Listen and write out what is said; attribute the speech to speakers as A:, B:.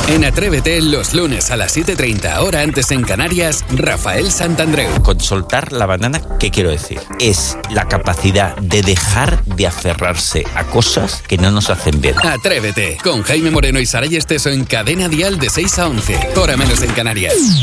A: En Atrévete, los lunes a las 7:30, hora antes en Canarias, Rafael Santandreu.
B: Con soltar la banana, ¿qué quiero decir? Es la capacidad de dejar de aferrarse a cosas que no nos hacen bien.
A: Atrévete, con Jaime Moreno y Saray Esteso en Cadena Dial de 6 a 11, hora menos en Canarias.